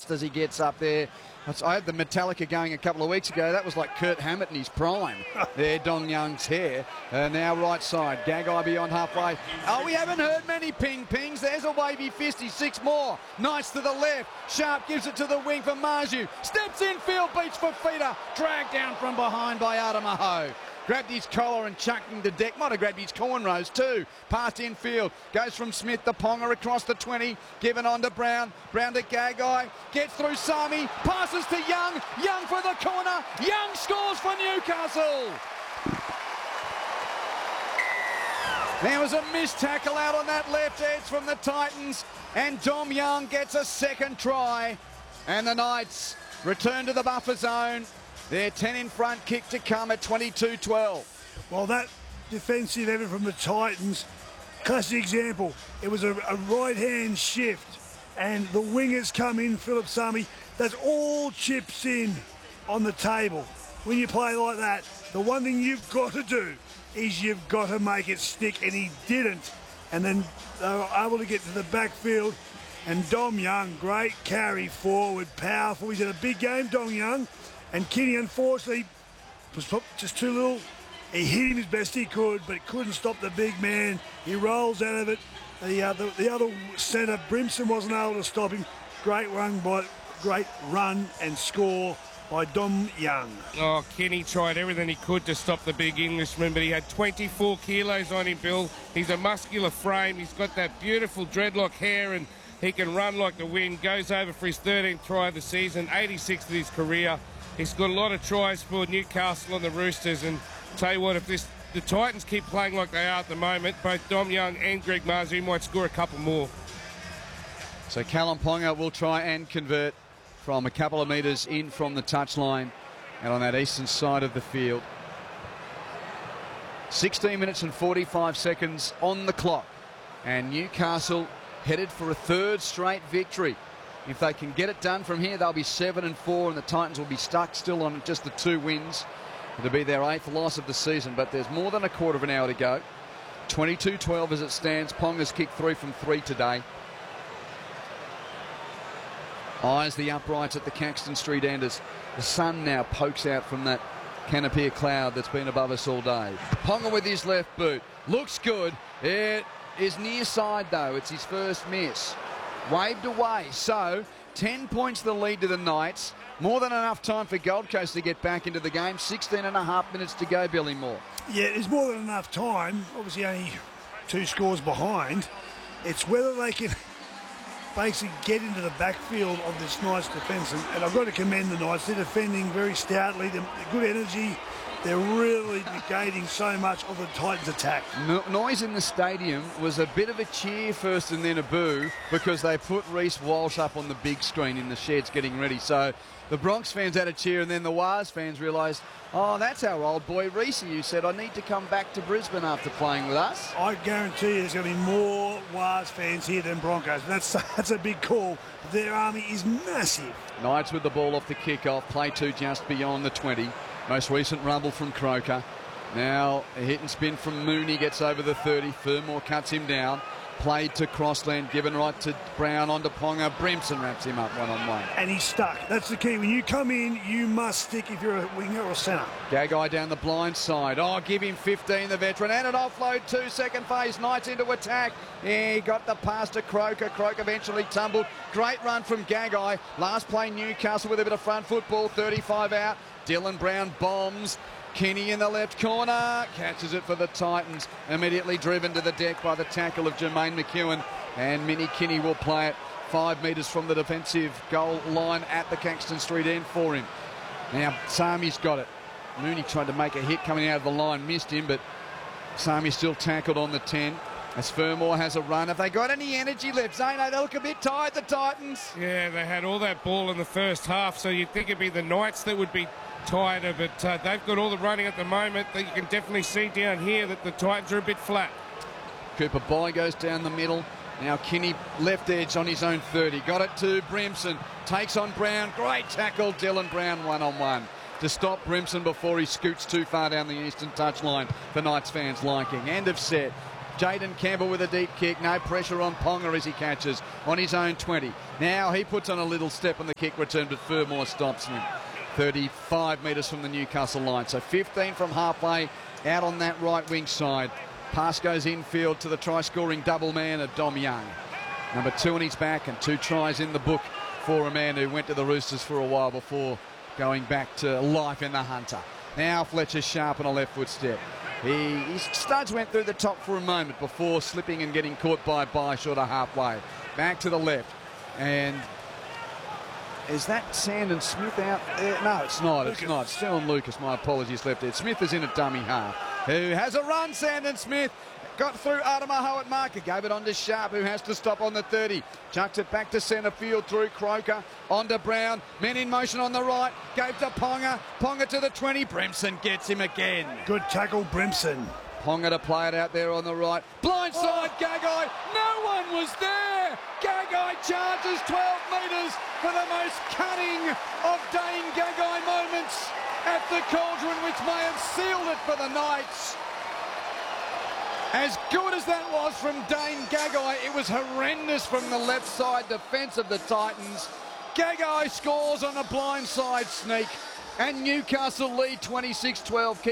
just as he gets up there. I had the Metallica going a couple of weeks ago. That was like Kurt Hammett in his prime. There, Dong Young's hair. Now right side. Gagai beyond halfway. Oh, we haven't heard many pings. There's a wavy fisty. 6 more. Nice to the left. Sharp gives it to the wing for Marju. Steps in field, beats for Fifita. Dragged down from behind by Adamaho. Grabbed his collar and chucked him to deck. Might have grabbed his cornrows too. Past infield. Goes from Smith to Ponga across the 20. Given on to Brown. Brown to Gagai. Gets through Sami. Passes to Young. Young for the corner. Young scores for Newcastle. There was a missed tackle out on that left edge from the Titans. And Dom Young gets a second try. And the Knights return to the buffer zone. Their 10 in front, kick to come at 22-12. Well, that defensive effort from the Titans, classic example. It was a right-hand shift, and the wingers come in, Philip Sami. That's all chips in on the table. When you play like that, the one thing you've got to do is you've got to make it stick, and he didn't. And then they were able to get to the backfield, and Dom Young, great carry forward, powerful. He's had a big game, Dom Young. And Kenny, unfortunately, was just too little. He hit him as best he could, but couldn't stop the big man. He rolls out of it. The other centre, Brimson, wasn't able to stop him. Great run and score by Dom Young. Oh, Kenny tried everything he could to stop the big Englishman, but he had 24 kilos on him, Bill. He's a muscular frame. He's got that beautiful dreadlock hair, and he can run like the wind. Goes over for his 13th try of the season, 86th of his career. He's got a lot of tries for Newcastle and the Roosters, and tell you what, if the Titans keep playing like they are at the moment, both Dom Young and Greg Marzhew might score a couple more. So Callum Ponga will try and convert from a couple of metres in from the touchline and on that eastern side of the field. 16 minutes and 45 seconds on the clock, and Newcastle headed for a third straight victory. If they can get it done from here, they'll be 7-4, and the Titans will be stuck still on just the 2 wins. It'll be their 8th loss of the season, but there's more than a quarter of an hour to go. 22-12 as it stands. Ponga's kicked 3 from 3 today. Eyes the uprights at the Caxton Street end as the sun now pokes out from that canopy of cloud that's been above us all day. Ponga with his left boot. Looks good. It is near side, though. It's his first miss. Waved away. So 10 points the lead to the Knights. More than enough time for Gold Coast to get back into the game. 16.5 minutes to go, Billy Moore. Yeah, there's more than enough time. Obviously only 2 scores behind. It's whether they can basically get into the backfield of this Knights defence. And I've got to commend the Knights. They're defending very stoutly. They're good energy. They're really negating so much of the Titans' attack. Noise in the stadium was a bit of a cheer first and then a boo because they put Reece Walsh up on the big screen in the sheds getting ready. So the Bronx fans had a cheer, and then the Wars fans realised, oh, that's our old boy Reece, who said, I need to come back to Brisbane after playing with us. I guarantee you there's going to be more Wars fans here than Broncos. That's a big call. Their army is massive. Knights with the ball off the kick-off. Play 2 just beyond the 20. Most recent rumble from Croker. Now a hit and spin from Mooney, gets over the 30. Fermor cuts him down. Played to Crossland, given right to Brown, onto Ponga. Brimson wraps him up one-on-one. And he's stuck. That's the key. When you come in, you must stick if you're a winger or centre. Gagai down the blind side. Oh, give him 15, the veteran. And an offload, 2 second phase. Knights into attack. Yeah, he got the pass to Croker. Croker eventually tumbled. Great run from Gagai. Last play, Newcastle with a bit of front football. 35 out. Dylan Brown bombs. Kenny in the left corner, catches it for the Titans. Immediately driven to the deck by the tackle of Jermaine McEwen. And Minnie Kenny will play it 5 metres from the defensive goal line at the Caxton Street end for him. Now, Sami's got it. Mooney tried to make a hit coming out of the line, missed him, but Sami still tackled on the 10. As Fermor has a run. Have they got any energy left? Zano, they look a bit tired, the Titans. Yeah, they had all that ball in the first half, so you'd think it'd be the Knights that would be tighter, but they've got all the running at the moment. You can definitely see down here that the Titans are a bit flat. Cooper Boy goes down the middle. Now Kinney left edge on his own 30. Got it to Brimson. Takes on Brown. Great tackle. Dylan Brown one-on-one to stop Brimson before he scoots too far down the eastern touchline for Knights fans liking. End of set. Jaden Campbell with a deep kick. No pressure on Ponga as he catches on his own 20. Now he puts on a little step on the kick return, but Fermor stops him. 35 metres from the Newcastle line. So 15 from halfway out on that right wing side. Pass goes infield to the try-scoring double man of Dom Young. Number 2 on his back and 2 tries in the book for a man who went to the Roosters for a while before going back to life in the Hunter. Now Fletcher Sharp on a left foot step. His studs went through the top for a moment before slipping and getting caught by short of halfway. Back to the left. And is that Sandon Smith out there? No, it's not. Lucas. It's not. Stellan Lucas, my apologies, left there. Smith is in at dummy half. Who has a run, Sandon Smith. Got through Adamaho at marker. Gave it on to Sharp, who has to stop on the 30. Chucks it back to centre field through Croker. On to Brown. Men in motion on the right. Gave to Ponga. Ponga to the 20. Brimson gets him again. Good tackle, Brimson. Ponga to play it out there on the right. Blindside, Gagai. No one was there. Gagai charges 12 metres for the most cunning of Dane Gagai moments at the Cauldron, which may have sealed it for the Knights. As good as that was from Dane Gagai, it was horrendous from the left side defence of the Titans. Gagai scores on a blindside sneak, and Newcastle lead 26-12.